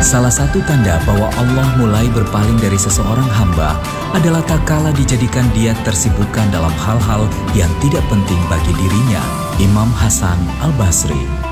Salah satu tanda bahwa Allah mulai berpaling dari seseorang hamba adalah tak kala dijadikan dia tersibukkan dalam hal-hal yang tidak penting bagi dirinya. Imam Hasan Al-Basri.